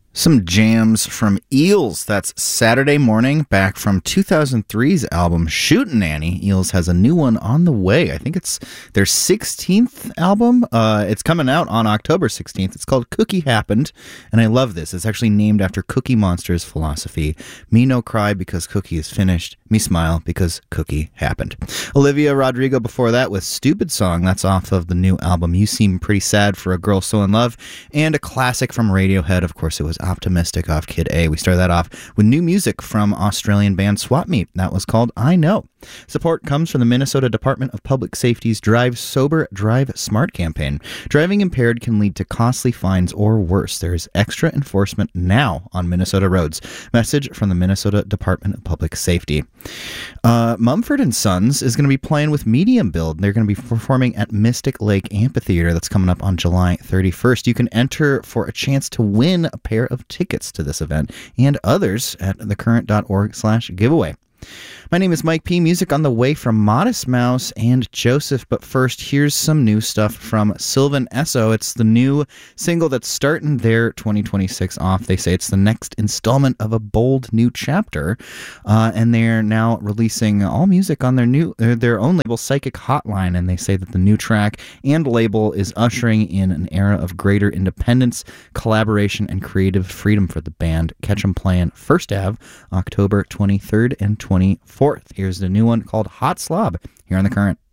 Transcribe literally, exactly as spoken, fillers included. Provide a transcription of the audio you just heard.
Some jams from Eels. That's Saturday Morning, back from two thousand three's album Shootin' Annie. Eels has a new one on the way. I think it's their sixteenth album. Uh, it's coming out on October sixteenth. It's called Cookie Happened, and I love this. It's actually named after Cookie Monster's philosophy. Me no cry because Cookie is finished. Me smile because Cookie happened. Olivia Rodrigo before that with Stupid Song. That's off of the new album You Seem Pretty Sad for a Girl So in Love. And a classic from Radiohead. Of course, it was Optimistic off Kid A. We started that off with new music from Australian band Swap Meet. That was called I Know. Support comes from the Minnesota Department of Public Safety's Drive Sober, Drive Smart campaign. Driving impaired can lead to costly fines or worse. There is extra enforcement now on Minnesota roads. Message from the Minnesota Department of Public Safety. Uh, Mumford and Sons is going to be playing with Medium Build. They're going to be performing at Mystic Lake Amphitheater. That's coming up on July thirty-first. You can enter for a chance to win a pair of tickets to this event and others at thecurrent.org slash giveaway. My name is Mike P. Music on the way from Modest Mouse and Joseph. But first, here's some new stuff from Sylvan Esso. It's the new single that's starting their twenty twenty-six off. They say it's the next installment of a bold new chapter. Uh, and they're now releasing all music on their new uh, their own label, Psychic Hotline. And they say that the new track and label is ushering in an era of greater independence, collaboration, and creative freedom for the band. Catch them playing First Ave, October twenty-third and twenty-fourth. Here's the new one called Hot Slob here on The Current.